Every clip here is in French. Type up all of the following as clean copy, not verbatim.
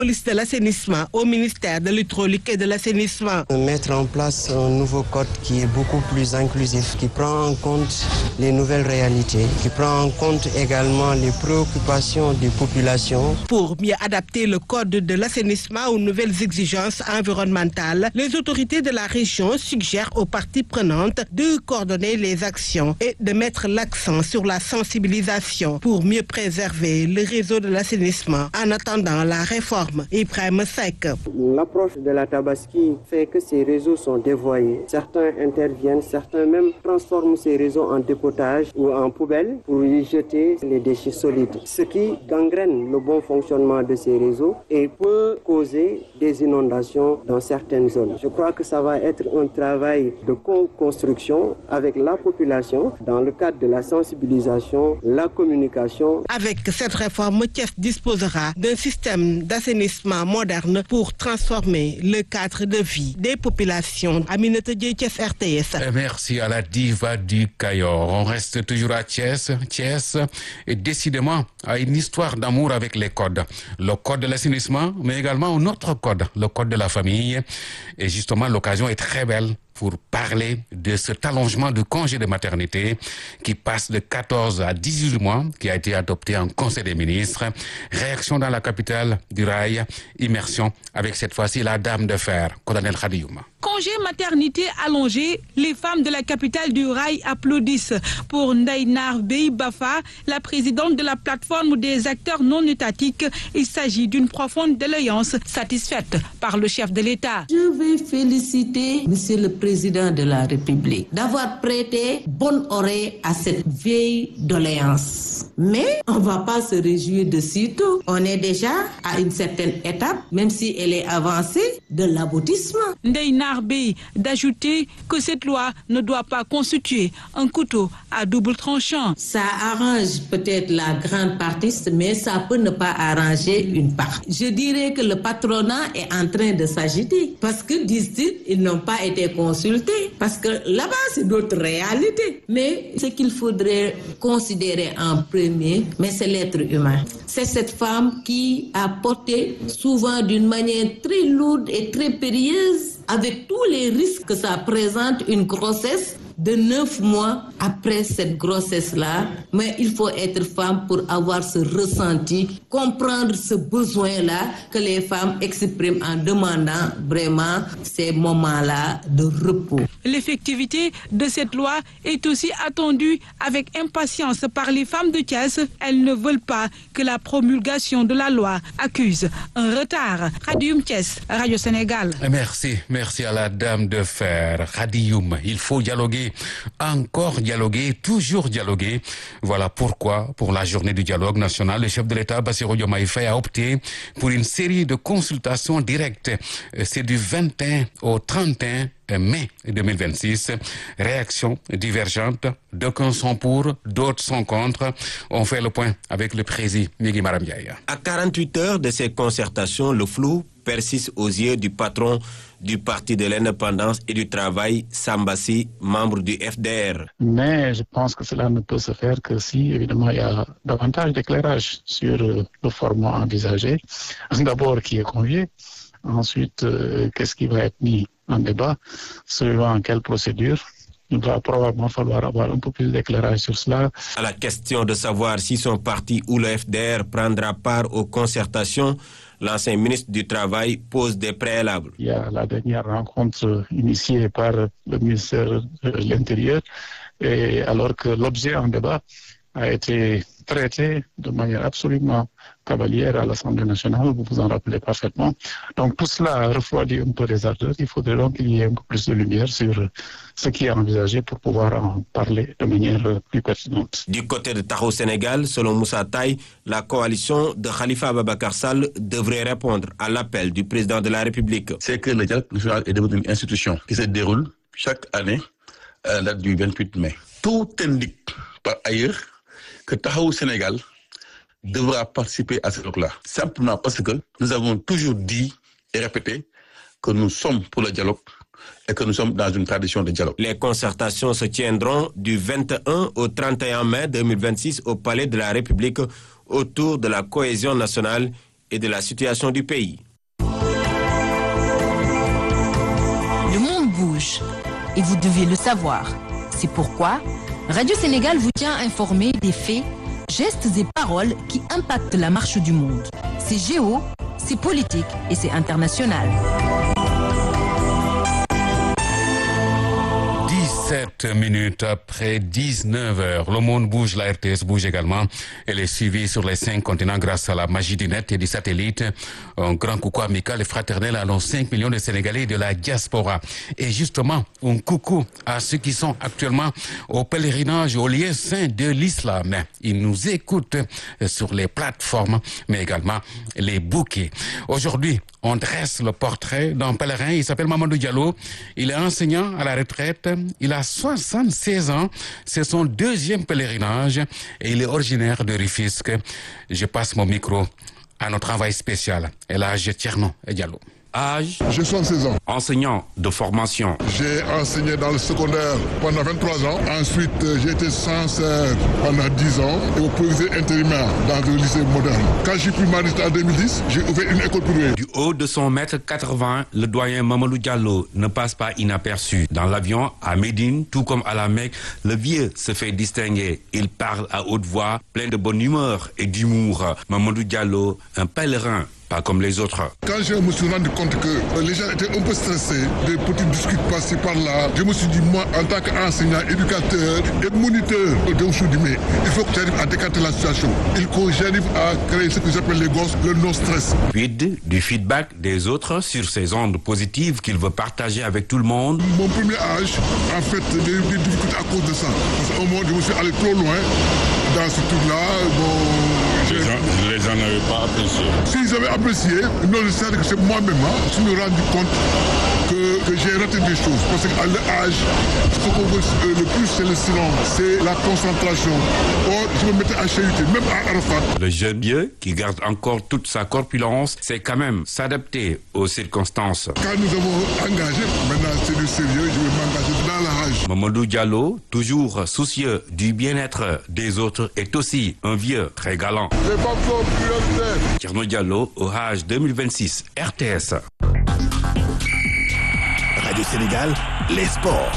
Police de l'assainissement au ministère de l'hydraulique et de l'assainissement. Mettre en place un nouveau code qui est beaucoup plus inclusif, qui prend en compte les nouvelles réalités, qui prend en compte également les préoccupations des populations. Pour mieux adapter le code de l'assainissement aux nouvelles exigences environnementales, les autorités de la région suggèrent aux parties prenantes de coordonner les actions et de mettre l'accent sur la sensibilisation pour mieux préserver le réseau de l'assainissement en attendant la réforme. Ibrahim Seck. L'approche de la Tabaski fait que ces réseaux sont dévoyés. Certains interviennent, certains même transforment ces réseaux en dépotage ou en poubelle pour y jeter les déchets solides. Ce qui gangrène le bon fonctionnement de ces réseaux et peut causer des inondations dans certaines zones. Je crois que ça va être un travail de co-construction avec la population dans le cadre de la sensibilisation, la communication. Avec cette réforme, Thiès disposera d'un système d'assainissement moderne pour transformer le cadre de vie des populations. Aminata Dieye, Thiès, RTS. Merci à la diva du Cayor. On reste toujours à Thiès. Thiès est décidément à une histoire d'amour avec les codes. Le code de l'assainissement, mais également un autre code, le code de la famille. Et justement, l'occasion est très belle pour parler de cet allongement du congé de maternité qui passe de 14 à 18 mois, qui a été adopté en Conseil des ministres. Réaction dans la capitale du rail, immersion avec cette fois-ci la dame de fer, colonel Khadiouma. Congé maternité allongé, les femmes de la capitale du rail applaudissent. Pour Ndainar Bey Bafa, la présidente de la plateforme des acteurs non étatiques, il s'agit d'une profonde doléance satisfaite par le chef de l'État. Je vais féliciter Monsieur le Président de la République d'avoir prêté bonne oreille à cette vieille doléance. Mais on ne va pas se réjouir de sitôt. On est déjà à une certaine étape, même si elle est avancée, de l'aboutissement. Ndainar Bey d'ajouter que cette loi ne doit pas constituer un couteau à double tranchant. Ça arrange peut-être la grande partie, mais ça peut ne pas arranger une partie. Je dirais que le patronat est en train de s'agiter parce que, disent-ils, ils n'ont pas été consultés parce que là-bas, c'est d'autres réalités. Mais ce qu'il faudrait considérer en premier, mais c'est l'être humain. C'est cette femme qui a porté souvent d'une manière très lourde et très périlleuse, avec tous les risques que ça présente, une grossesse de 9 mois après cette grossesse-là. Mais il faut être femme pour avoir ce ressenti, comprendre ce besoin-là que les femmes expriment en demandant vraiment ces moments-là de repos. L'effectivité de cette loi est aussi attendue avec impatience par les femmes de Thiès. Elles ne veulent pas que la promulgation de la loi accuse un retard. Khadioum Thiès, Radio Sénégal. Merci à la dame de fer. Khadioum, il faut dialoguer, encore dialoguer, toujours dialoguer. Voilà pourquoi, pour la journée du dialogue national, le chef de l'État, Bassirou Diomaye Faye, a opté pour une série de consultations directes. C'est du 21 au 31 mai 2026. Réactions divergentes, d'aucuns sont pour, d'autres sont contre. On fait le point avec le président Migui Maram Ndiaye. À 48 heures de ces concertations, le flou persiste aux yeux du patron du Parti de l'Indépendance et du Travail, Sambassi, membre du FDR. Mais je pense que cela ne peut se faire que si, évidemment, il y a davantage d'éclairage sur le format envisagé. D'abord, qui est convié. Ensuite, qu'est-ce qui va être mis en débat, selon quelle procédure. Il va probablement falloir avoir un peu plus d'éclairage sur cela. À la question de savoir si son parti ou le FDR prendra part aux concertations, l'ancien ministre du Travail pose des préalables. Il y a la dernière rencontre initiée par le ministère de l'Intérieur, et alors que l'objet en débat a été traité de manière absolument cavalière à l'Assemblée nationale, vous vous en rappelez parfaitement. Donc tout cela refroidit un peu les ardeurs. Il faudrait donc qu'il y ait un peu plus de lumière sur ce qui est envisagé pour pouvoir en parler de manière plus pertinente. Du côté de Taxawu Sénégal, selon Moussa Taye, la coalition de Khalifa Ababacar Sall devrait répondre à l'appel du président de la République. C'est que le dialogue national est devenu une institution qui se déroule chaque année à la date du 28 mai. Tout indique par ailleurs que Taxawu Sénégal devra participer à ce dialogue-là. Simplement parce que nous avons toujours dit et répété que nous sommes pour le dialogue et que nous sommes dans une tradition de dialogue. Les concertations se tiendront du 21 au 31 mai 2026 au Palais de la République autour de la cohésion nationale et de la situation du pays. Le monde bouge et vous devez le savoir. C'est pourquoi Radio Sénégal vous tient informé des faits, gestes et paroles qui impactent la marche du monde. C'est géo, c'est politique et c'est international. 17 minutes après 19h. Le monde bouge, la RTS bouge également. Elle est suivie sur les 5 continents grâce à la magie du net et du satellite. Un grand coucou amical et fraternel à nos 5 millions de Sénégalais de la diaspora. Et justement, un coucou à ceux qui sont actuellement au pèlerinage au lieu saint de l'islam. Ils nous écoutent sur les plateformes, mais également les bouquets. Aujourd'hui, on dresse le portrait d'un pèlerin. Il s'appelle Mamadou Diallo. Il est enseignant à la retraite. Il a 76 ans. C'est son 2e pèlerinage et il est originaire de Rufisque. Je passe mon micro à notre envoyé spécial, Elhadji Thierno Diallo. Âge? J'ai 76 ans. Enseignant de formation. J'ai enseigné dans le secondaire pendant 23 ans. Ensuite, j'ai été censeur pendant 10 ans et au proviseur intérimaire dans un lycée moderne. Quand j'ai pris ma retraite en 2010, j'ai ouvert une école privée. Du haut de son 1m80, le doyen Mamadou Diallo ne passe pas inaperçu. Dans l'avion, à Médine, tout comme à la Mecque, le vieux se fait distinguer. Il parle à haute voix, plein de bonne humeur et d'humour. Mamadou Diallo, un pèlerin. Pas comme les autres. Quand je me suis rendu compte que les gens étaient un peu stressés, des petits discussions passés par là, je me suis dit, moi, en tant qu'enseignant, éducateur et moniteur, je me suis dit, mais il faut que j'arrive à décanter la situation. Il faut que j'arrive à créer ce que j'appelle les gosses, le non-stress. Quid du feedback des autres sur ces ondes positives qu'il veut partager avec tout le monde. Mon premier âge, en fait, j'ai eu des difficultés à cause de ça. Parce qu'au moment, je me suis allé trop loin dans ce truc-là. Les gens n'avaient pas apprécié. S'ils avaient apprécié, non, je sais que c'est moi-même, je me suis rendu compte que j'ai raté des choses. Parce qu'à l'âge, ce qu'on veut le plus, c'est le silence, c'est la concentration. Or, je me mettais à chahuter, même à Arafat. Le jeune vieux, qui garde encore toute sa corpulence, sait quand même s'adapter aux circonstances. Quand nous avons engagé, maintenant c'est du sérieux, je vais m'engager dans la rage. Mamadou Diallo, toujours soucieux du bien-être des autres, est aussi un vieux très galant. C'est pas fort, prioritaire. Thierno Diallo, au Hajj 2026, RTS. Radio Sénégal, les sports.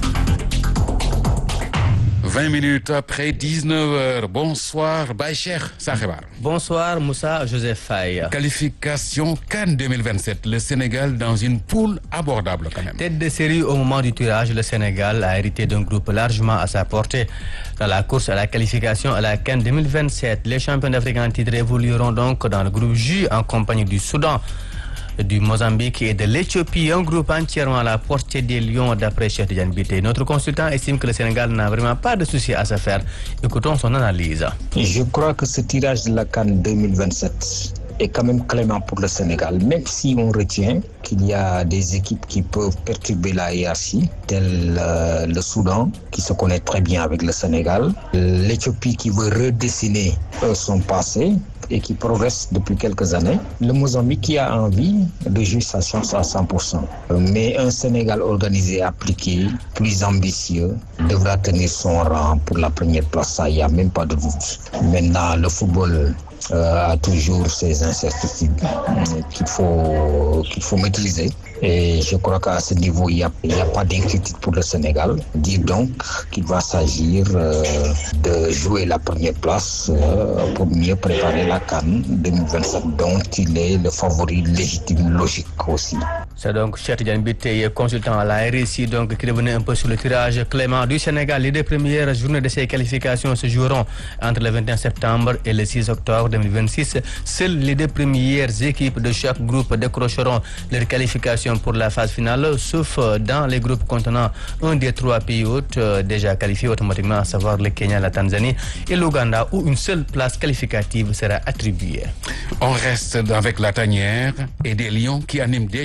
20 minutes après 19h. Bonsoir, Baïcher Sahebar. Bonsoir, Moussa Joseph Faye. Qualification CAN 2027. Le Sénégal dans une poule abordable quand même. Tête de série au moment du tirage, le Sénégal a hérité d'un groupe largement à sa portée. Dans la course à la qualification à la CAN 2027, les champions d'Afrique en titre évolueront donc dans le groupe J en compagnie du Soudan, du Mozambique et de l'Éthiopie, un groupe entièrement à la portée des Lions d'après Cheikh Tidiane Bitèye. Notre consultant estime que le Sénégal n'a vraiment pas de souci à se faire. Écoutons son analyse. Je crois que ce tirage de la CAN 2027 est quand même clément pour le Sénégal, même si on retient qu'il y a des équipes qui peuvent perturber la hiérarchie, tel le Soudan, qui se connaît très bien avec le Sénégal, l'Éthiopie qui veut redessiner son passé et qui progresse depuis quelques années, le Mozambique qui a envie de jouer sa chance à 100%. Mais un Sénégal organisé, appliqué, plus ambitieux, devra tenir son rang pour la première place, ça, il n'y a même pas de doute. Maintenant, le football a toujours ces incertitudes qu'il faut maîtriser. Et je crois qu'à ce niveau, il n'y a pas d'inquiétude pour le Sénégal. Dire donc qu'il va s'agir de jouer la première place pour mieux préparer la CAN 2027, dont il est le favori légitime, logique aussi. C'est donc Cheikh Tidiane Bitèye, consultant à la RSI, donc, qui revenait un peu sur le tirage clément du Sénégal. Les 2 premières journées de ces qualifications se joueront entre le 21 septembre et le 6 octobre 2026. Seules les 2 premières équipes de chaque groupe décrocheront leur qualification pour la phase finale, sauf dans les groupes contenant un des 3 pays hôtes déjà qualifiés automatiquement, à savoir le Kenya, la Tanzanie et l'Ouganda, où une seule place qualificative sera attribuée. On reste avec la tanière et des Lions qui animent déjà le mercredi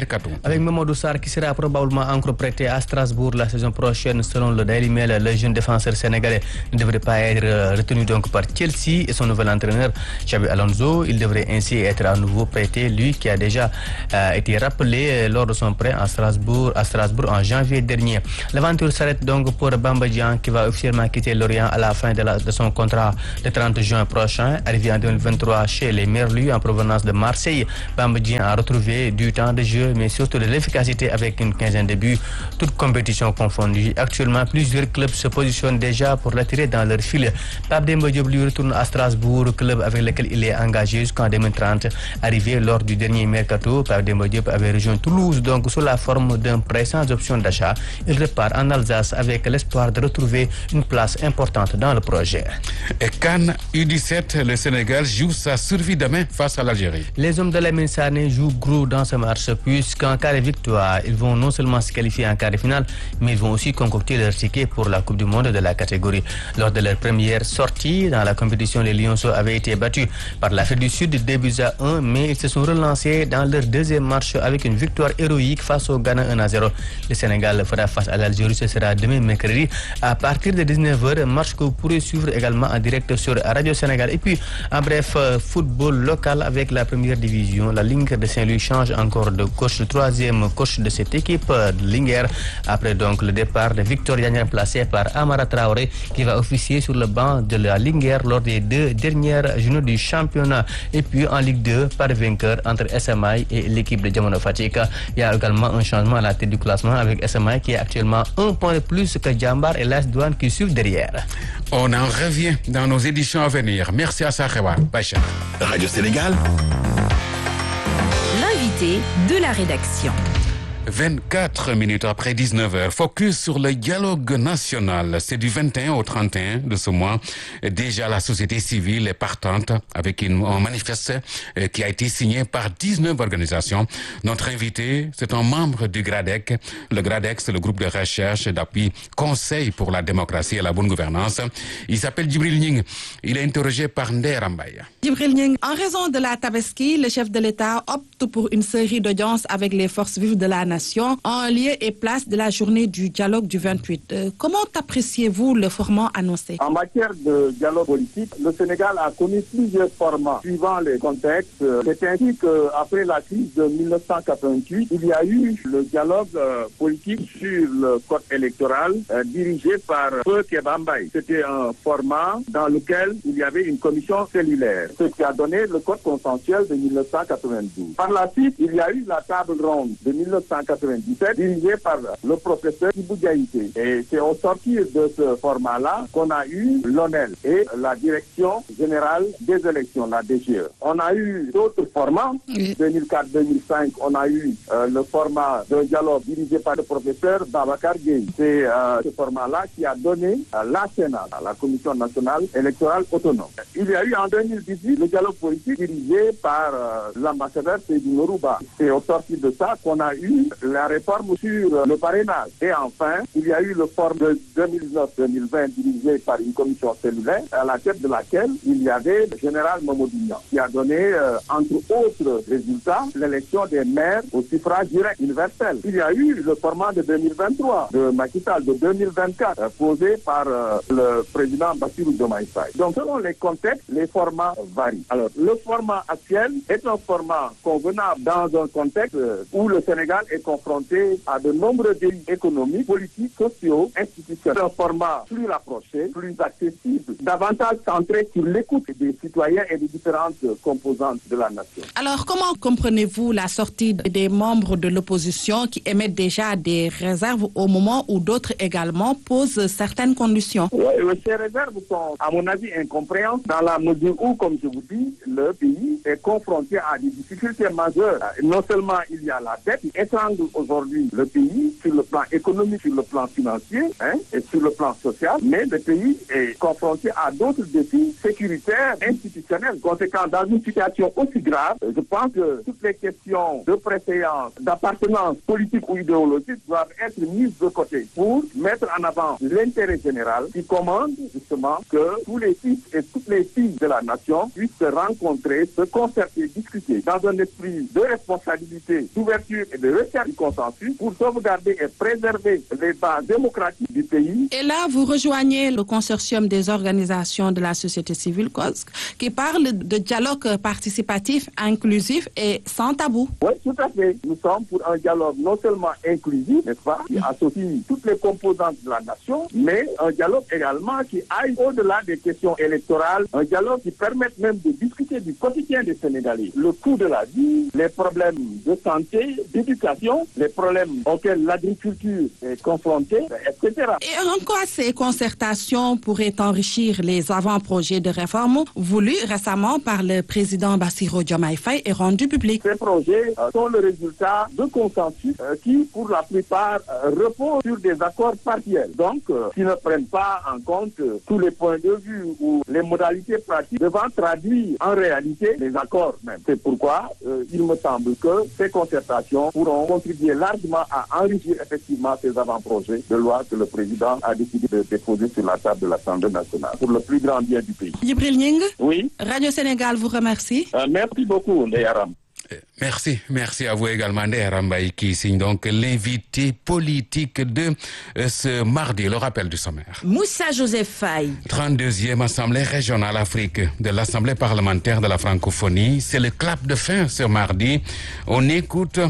mercato. Avec Mamadou Sarr qui sera probablement encore prêté à Strasbourg la saison prochaine, selon le Daily Mail, le jeune défenseur sénégalais ne devrait pas être retenu donc par Chelsea et son nouvel entraîneur Xabi Alonso. Il devrait ainsi être à nouveau prêté, lui qui a déjà été rappelé lors de son prêt à Strasbourg en janvier dernier. L'aventure s'arrête donc pour Bamba Dieng qui va officiellement quitter Lorient à la fin de son contrat le 30 juin prochain. Arrivé en 2023 chez les Merlus en provenance de Marseille, Bamba Dieng a retrouvé du temps de jeu mais surtout de l'efficacité avec une quinzaine de buts, toutes compétitions confondues. Actuellement, plusieurs clubs se positionnent déjà pour l'attirer dans leur file. Pape Demba Diop lui retourne à Strasbourg, club avec lequel il est engagé jusqu'en 2030. Arrivé lors du dernier mercato, Pape Demba Diop avait rejoint Toulouse donc sous la forme d'un prêt sans option d'achat. Il repart en Alsace avec l'espoir de retrouver une place importante dans le projet. Et CAN U17, le Sénégal joue sa survie demain face à l'Algérie. Les hommes de Lamine Sané jouent gros dans ce match puisqu'en cas de victoire, ils vont non seulement se qualifier en quart de finale, mais ils vont aussi concocter leur ticket pour la Coupe du Monde de la catégorie. Lors de leur première sortie dans la compétition, les Lionceaux avaient été battus par l'Afrique du Sud 2-1, mais ils se sont relancés dans leur deuxième match avec une victoire héroïque face au Ghana 1-0. Le Sénégal fera face à l'Algérie, ce sera demain mercredi à partir de 19h, match que vous pourrez suivre également en direct sur Radio Sénégal. Et puis, en bref, football local avec la première division. La Linguère de Saint-Louis change encore de coach, le troisième coach de cette équipe de Linguère, après donc le départ de Victor Yagnan remplacé par Amara Traoré qui va officier sur le banc de la Linguère lors des 2 dernières journées du championnat. Et puis en Ligue 2, pas de vainqueur entre SMI et l'équipe de Djamono Fatick. Il y a également un changement à la tête du classement avec SMI qui est actuellement 1 point de plus que Djambar et l'AS Douane qui suivent derrière. On en revient dans nos éditions à venir. Merci à Sakhewa. Bacha. Radio Sénégal. L'invité de la rédaction. 24 minutes après 19h, focus sur le dialogue national. C'est du 21 au 31 de ce mois. Déjà, la société civile est partante avec un manifeste qui a été signé par 19 organisations. Notre invité, c'est un membre du GRADEC. Le GRADEC, c'est le groupe de recherche et d'appui Conseil pour la démocratie et la bonne gouvernance. Il s'appelle Djibril Ning. Il est interrogé par Nder Rambaye. Djibril Ning, en raison de la Tabaski, le chef de l'État opte pour une série d'audiences avec les forces vives de la nation en lieu et place de la journée du dialogue du 28. Comment appréciez-vous le format annoncé? En matière de dialogue politique, le Sénégal a connu plusieurs formats suivant les contextes. C'est ainsi qu'après la crise de 1988, il y a eu le dialogue politique sur le code électoral dirigé par Feu Kebambaye. C'était un format dans lequel il y avait une commission cellulaire, ce qui a donné le code consensuel de 1992. Par la suite, il y a eu la table ronde de 1997 dirigée par le professeur Ibou Diaïté. Et c'est au sortir de ce format-là qu'on a eu l'ONEL et la Direction Générale des Élections, la DGE. On a eu d'autres formats. 2004-2005, on a eu le format d'un dialogue dirigé par le professeur Babacar Gueye. C'est ce format-là qui a donné la Sénat, la Commission nationale électorale autonome. Il y a eu en 2018 le dialogue politique dirigé par l'ambassadeur Seydou Nourouba. C'est au sortir de ça qu'on a eu la réforme sur le parrainage. Et enfin, il y a eu le forum de 2019-2020 dirigé par une commission cellulaire à la tête de laquelle il y avait le général Mamadou Niang qui a donné, entre autres résultats, l'élection des maires au suffrage direct universel. Il y a eu le format de 2023 de Macky Sall de 2024 posé par le président Bassirou Diomaye Faye. Donc selon les contextes, les formats varient. Alors le format actuel est un format convenable dans un contexte où le Sénégal est confronté à de nombreux défis économiques, politiques, sociaux, institutionnels. Un format plus rapproché, plus accessible, davantage centré sur l'écoute des citoyens et des différentes composantes de la nation. Alors, comment comprenez-vous la sortie des membres de l'opposition qui émettent déjà des réserves au moment où d'autres également posent certaines conditions? Oui, ces réserves sont, à mon avis, incompréhensibles dans la mesure où, comme je vous dis, le pays est confronté à des difficultés majeures. Non seulement il y a la dette qui étrangle étrangle aujourd'hui le pays sur le plan économique, sur le plan financier et sur le plan social, mais le pays est confronté à d'autres défis sécuritaires, institutionnels. Conséquent, dans une situation aussi grave, je pense que toutes les questions de préséance, d'appartenance politique ou idéologique doivent être mises de côté pour mettre en avant l'intérêt général qui commande justement que tous les fils et toutes les filles de la nation puissent se rencontrer, se concerter, discuter dans un esprit de responsabilité, d'ouverture et de recherche du consensus pour sauvegarder et préserver les bases démocratiques du pays. Et là, vous rejoignez le consortium des organisations de la société civile qui parle de dialogue participatif, inclusif et sans tabou. Oui, tout à fait. Nous sommes pour un dialogue non seulement inclusif, n'est-ce pas, qui associe toutes les composantes de la nation, mais un dialogue également qui aille au-delà des questions électorales, un dialogue qui permette même de discuter du quotidien des Sénégalais, le coût de la vie, les problèmes de santé, d'éducation, les problèmes auxquels l'agriculture est confrontée, etc. Et en quoi ces concertations pourraient enrichir les avant-projets de réforme voulus récemment par le président Bassirou Diomaye Faye et rendus publics? Ces projets sont le résultat de consensus qui, pour la plupart, reposent sur des accords partiels, donc qui ne prennent pas en compte tous les points de vue ou les modalités pratiques devant traduire en réalité les accords même. C'est pourquoi il me semble que ces concertations pourront contribuer largement à enrichir effectivement ces avant-projets de loi que le président a décidé de déposer sur la table de l'Assemblée nationale pour le plus grand bien du pays. Djibril Ning, oui. Radio Sénégal vous remercie. Merci beaucoup, Ndeyaram. Merci à vous également, Ndeye Rambaye, qui signe donc l'invité politique de ce mardi, le rappel du sommaire. Moussa Joseph Faye. 32e Assemblée régionale Afrique de l'Assemblée parlementaire de la francophonie. C'est le clap de fin ce mardi. On écoute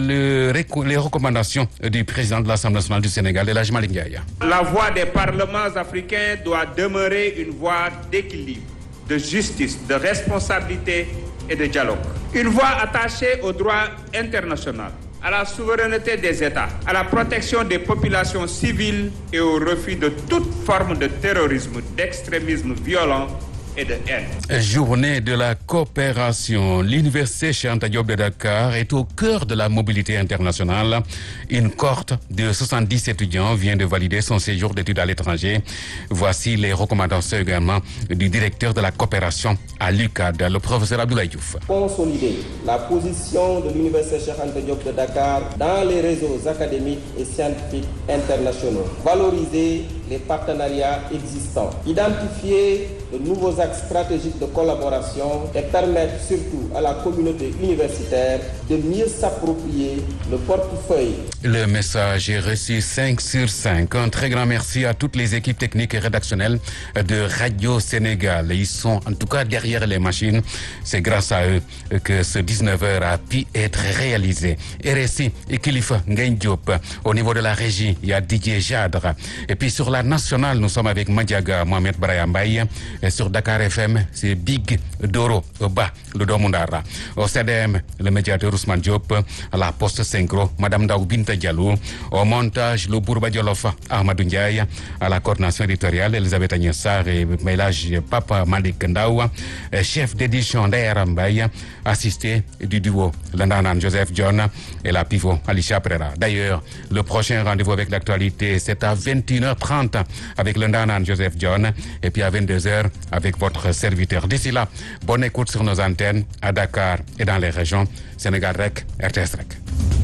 les recommandations du président de l'Assemblée nationale du Sénégal, Elhadji Malick Ndiaye. La voix des parlements africains doit demeurer une voix d'équilibre, de justice, de responsabilité et de dialogue. Une voix attachée au droit international, à la souveraineté des États, à la protection des populations civiles et au refus de toute forme de terrorisme, d'extrémisme violent et de haine. Journée de la coopération. L'Université Cheikh Anta Diop de Dakar est au cœur de la mobilité internationale. Une cohorte de 70 étudiants vient de valider son séjour d'études à l'étranger. Voici les recommandations également du directeur de la coopération à l'UCAD, le professeur Abdoulaye Diouf. Consolider la position de l'Université Cheikh Anta Diop de Dakar dans les réseaux académiques et scientifiques internationaux. Valoriser les partenariats existants. Identifier de nouveaux axes stratégiques de collaboration et permettre surtout à la communauté universitaire de mieux s'approprier le portefeuille. Le message est reçu 5 sur 5. Un très grand merci à toutes les équipes techniques et rédactionnelles de Radio Sénégal. Ils sont en tout cas derrière les machines. C'est grâce à eux que ce 19h a pu être réalisé. RSI et Kilifa Ngagne Diop. Au niveau de la régie, il y a Didier Jadre. Et puis sur la nationale, nous sommes avec Madiaga Mohamed Brahim Baye. Et sur Dakar FM, c'est Big Doro Ba, le Domundara. Au CDM, le médiateur Ousmane Diop. À la poste synchro, Madame Daou Binta Diallo. Au montage, le Bourba Diolofa Ahmadou Ndiaye. À la coordination éditoriale, Elisabeth Agnessar et Mailage Papa Malik Ndaoua. Chef d'édition Ndeye Rambaye. Assisté du duo Landanan Joseph John et la pivot Alicia Pereira. D'ailleurs, le prochain rendez-vous avec l'actualité, c'est à 21h30 avec Landanan Joseph John. Et puis à 22h avec votre serviteur. D'ici là, bonne écoute sur nos antennes à Dakar et dans les régions. Sénégal Rec, RTS Rec.